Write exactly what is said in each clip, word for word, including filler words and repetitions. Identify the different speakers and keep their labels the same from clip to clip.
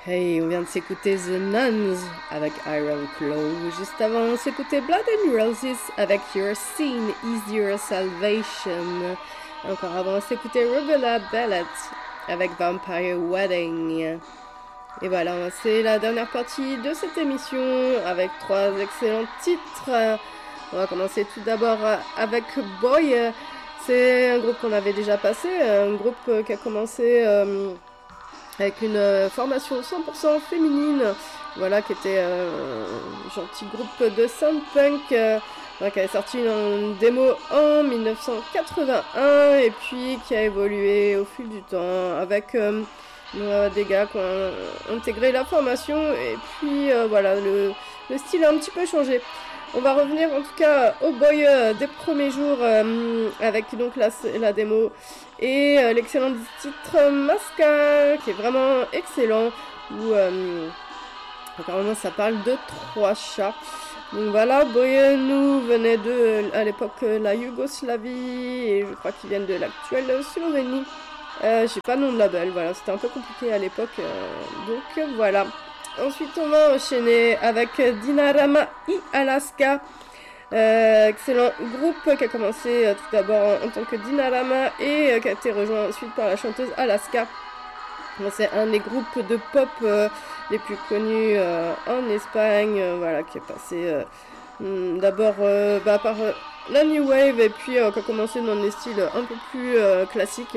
Speaker 1: Hey, on vient de s'écouter The Nuns avec Iron Claw. Juste avant, on s'écoutait Blood and Roses avec Your Sin Is Your Salvation. Encore avant, on s'écoutait Rebella Ballet avec Vampire Wedding. Et voilà, c'est la dernière partie de cette émission avec trois excellents titres. On va commencer tout d'abord avec Boy. C'est un groupe qu'on avait déjà passé, un groupe qui a commencé euh, avec une euh, formation cent pour cent féminine, voilà, qui était euh, un gentil groupe de soundpunk, euh, qui avait sorti une démo en dix-neuf cent quatre-vingt-un et puis qui a évolué au fil du temps avec euh, euh, des gars qui ont intégré la formation et puis euh, voilà, le, le style a un petit peu changé. On va revenir en tout cas au Boy euh, des premiers jours euh, avec donc la, la démo et euh, l'excellent titre Masca qui est vraiment excellent où euh, apparemment ça parle de trois chats. Donc voilà, Boy nous venait de à l'époque la Yougoslavie et je crois qu'ils viennent de l'actuelle Slovénie. Euh, j'ai pas le nom de label, voilà, c'était un peu compliqué à l'époque, euh, donc voilà. Ensuite, on va enchaîner avec Dinarama i Alaska. Euh, excellent groupe qui a commencé euh, tout d'abord en, en tant que Dinarama et euh, qui a été rejoint ensuite par la chanteuse Alaska. Bon, c'est un des groupes de pop euh, les plus connus euh, en Espagne, euh, voilà, qui est passé euh, d'abord euh, bah, par euh, la New Wave et puis euh, qui a commencé dans des styles un peu plus euh, classiques.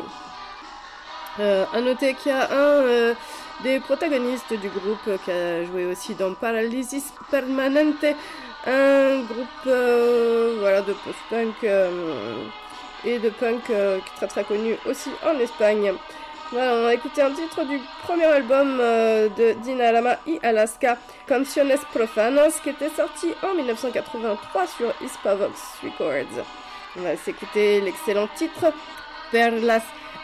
Speaker 1: Euh, à noter qu'il y a un euh, des protagonistes du groupe euh, qui a joué aussi dans Paralysis Permanente, un groupe euh, voilà, de post-punk euh, et de punk euh, très très connu aussi en Espagne. Voilà, on va écouter un titre du premier album euh, de Dinarama i Alaska, Canciones Profanas, qui était sorti en dix-neuf cent quatre-vingt-trois sur Hispavox Records. On va s'écouter l'excellent titre Perlas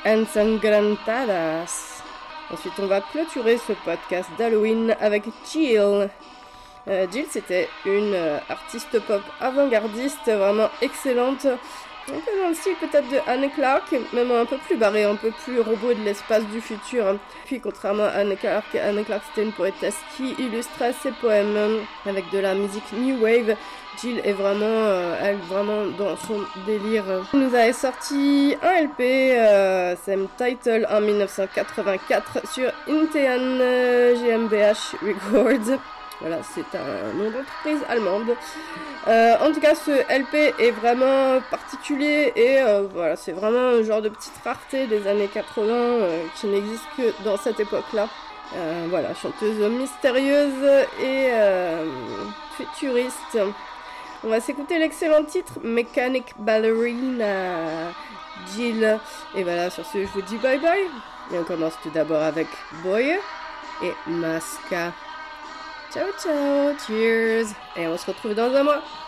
Speaker 1: Ensangrantadas. Ensuite, on va clôturer ce podcast d'Halloween avec Jill. Euh, Jill, c'était une euh, artiste pop avant-gardiste, vraiment excellente. Un peu dans le style peut-être de Anne Clark, même un peu plus barré, un peu plus robot de l'espace du futur. Puis, contrairement à Anne Clark, Anne Clark c'était une poétesse qui illustrait ses poèmes avec de la musique New Wave. Jill est vraiment, euh, elle, vraiment dans son délire. Elle nous avait sorti un L P, euh, Same Title, en dix-neuf cent quatre-vingt-quatre sur Intean euh, G M B H Records. Voilà, c'est un nom d'entreprise allemande. Euh, en tout cas, ce L P est vraiment particulier et euh, voilà, c'est vraiment un genre de petite rareté des années quatre-vingts euh, qui n'existe que dans cette époque-là. Euh, voilà, chanteuse mystérieuse et euh, futuriste. On va s'écouter l'excellent titre Mechanic Ballerina, Jill. Et voilà, sur ce, je vous dis bye bye. Et on commence tout d'abord avec Boy et Masca. Ciao ciao, cheers. Et on se retrouve dans un mois.